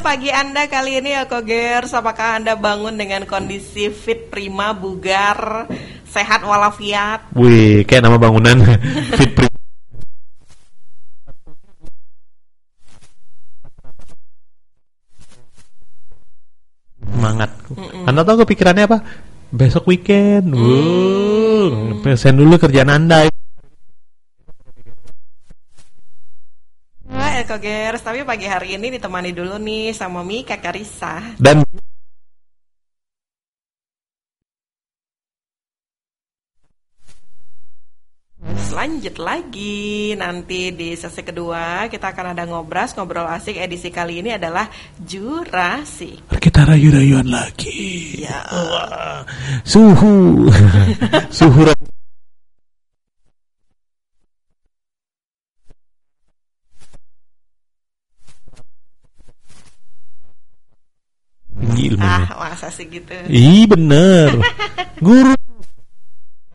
pagi Anda kali ini ya Kogers? Apakah Anda bangun dengan kondisi fit, prima, bugar, sehat walafiat? Wih, kayak nama bangunan. Fit Prima. Semangatku. Anda tahu kepikirannya apa? Besok weekend. Pesen dulu kerjaan Anda. Wah, Kogers, tapi pagi hari ini ditemani dulu nih sama Mika Karissa. Dan Lanjut lagi nanti di sesi kedua kita akan ada ngobrol asik. Edisi kali ini adalah Jurassic. kita rayu-rayuan lagi. Ya. Wah, suhu. Suhu tinggi ilmunya. Masa sih gitu. Ih, bener. Guru